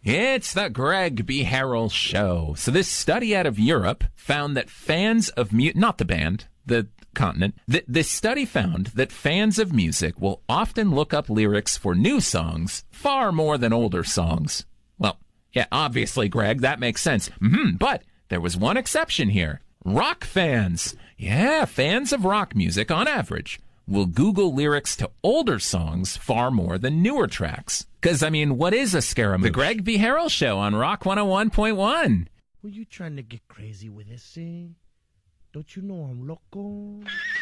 It's the Greg B. Harrell Show. So this study out of Europe found that fans of not the band, the continent. This study found that fans of music will often look up lyrics for new songs far more than older songs. Well, yeah, obviously, Greg, that makes sense. But there was one exception here. Rock fans. Yeah, fans of rock music, on average, will Google lyrics to older songs far more than newer tracks. Because, I mean, what is a Scaramouche? The Greg B. Harrell Show on Rock 101.1. Were you trying to get crazy with this, eh? Don't you know I'm loco?